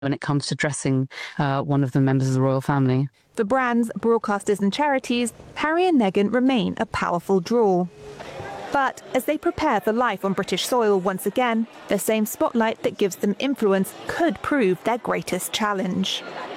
when it comes to dressing one of the members of the royal family. For brands, broadcasters and charities, Harry and Meghan remain a powerful draw. But as they prepare for life on British soil once again, the same spotlight that gives them influence could prove their greatest challenge.